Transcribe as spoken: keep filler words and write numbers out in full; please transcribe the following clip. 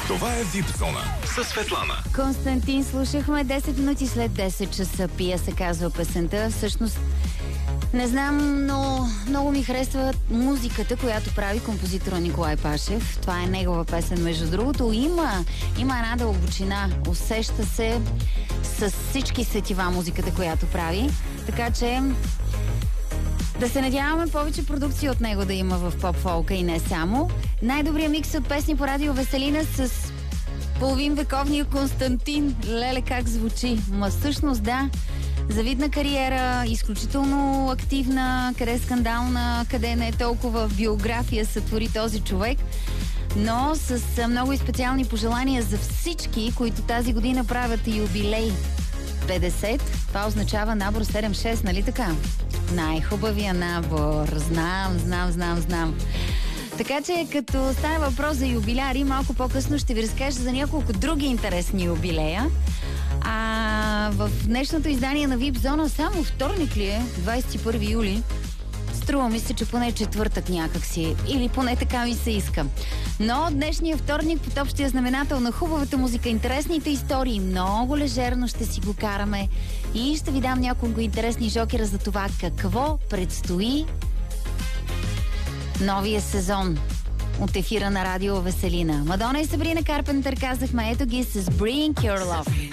Това е Вип Зона със Светлана. Константин слушахме десет минути след десет часа. Пия се казва песента. Всъщност не знам, но много ми харесва музиката, която прави композитора Николай Пашев. Това е негова песен, между другото. Има, има една дълбочина. Усеща се с всички сетива музиката, която прави. Така че да се надяваме повече продукции от него да има в поп-фолка и не само. Най-добрият микс от песни по радио Веселина с половин вековния Константин. Леле, как звучи. Ма всъщност да, завидна кариера, изключително активна, къде е скандална, къде не е толкова биография сътвори този човек, но с много и специални пожелания за всички, които тази година правят юбилей петдесет. Това означава набор седем шест, нали така? Най-хубавия набор. Знам, знам, знам, знам. Така че, като става въпрос за юбиляри, малко по-късно ще ви разкажа за няколко други интересни юбилея. А в днешното издание на Вип Зона само вторник ли е? двадесет и първи юли. Струва ми се, че поне четвъртък някакси. Или поне така ми се иска. Но днешния вторник под общия знаменател на хубавата музика, интересните истории, много лежерно ще си го караме и ще ви дам няколко интересни жокера за това какво предстои новия сезон от ефира на радио Веселина. Мадона и Сабрина Карпентър казахме, ето ги с Bring Your Love.